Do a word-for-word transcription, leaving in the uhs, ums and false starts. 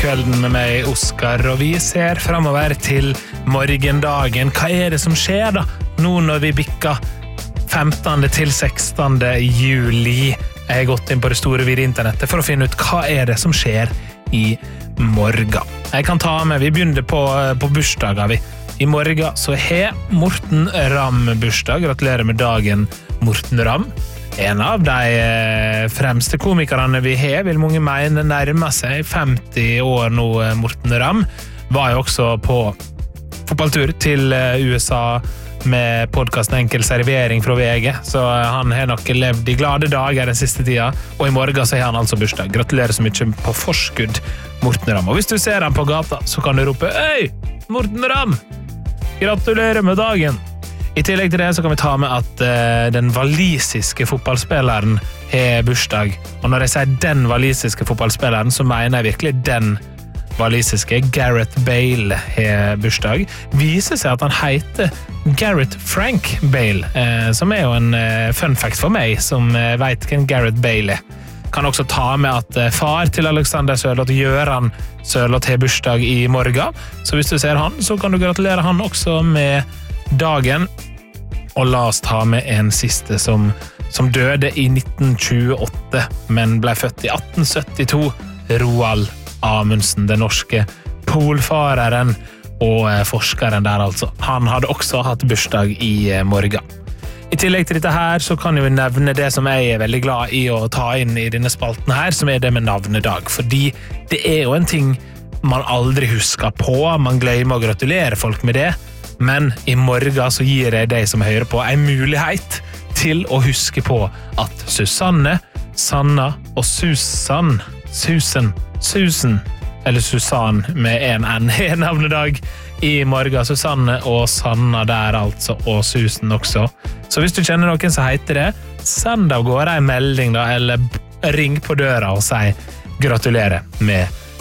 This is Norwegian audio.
kvelden med meg, Oskar, og vi ser fremover til morgendagen. Hva er det som skjer da, nå når vi bikker femtende til sekstende juli? Jeg har gått inn på det store vide internettet for å finne ut hva er det som skjer i morgen. Jeg kan ta med, vi begynner på, på bursdager vi. I morgen så har Morten Ramm bursdag. Gratulerer med dagen, Morten Ramm. En av de fremste komikerne vi har, vil mange mene nærmer seg femti år nå, Morten Ramm. Var jo også på fotballtur til U S A med podcasten Enkel Servering fra V G, så han har nok levd i glade dager den siste tida, og i morgen så har han altså bursdag. Gratulerer så mye på forskudd, Morten Ramm. Og hvis du ser han på gata, så kan du rope «Øy, Morten Ramm! Gratulerer med dagen!» I tillegg til det så kan vi ta med at uh, den walisiske fotballspilleren har bursdag. Og når jeg sier den walisiske fotballspilleren, så mener jeg virkelig den walisiske. Gareth Bale har bursdag. Viser seg at han heter Gareth Frank Bale, uh, som er jo en uh, fun fact for meg, som uh, vet hvem Gareth Bale er. Kan også ta med at uh, far til Alexander Sørloth, Gjøran Sørloth, har bursdag i morgen. Så hvis du ser han, så kan du gratulere han også med dagen. Og la oss ta med en siste som, som døde i nitten tjueåtte, men ble født i atten syttito. Roald Amundsen, den norske polfareren og forskeren der altså. Han hadde også hatt bursdag i morgen. I tillegg til dette her så kan jeg nevne det som jeg er veldig glad i å ta inn i denne spalten her, som er det med navnedag. Fordi det er jo en ting man aldri husker på, man glemmer å gratulere folk med det. Men i morgen så gir jeg deg som hører på en mulighet til å huske på at Susanne, Sanna og Susan, Susan, Susan, eller Susan med en N i navnedag i morgen. Susanne og Sanna der altså, og Susan også. Så hvis du kjenner noen som heter det, send av gårde en melding da, eller ring på døra og si gratulerer med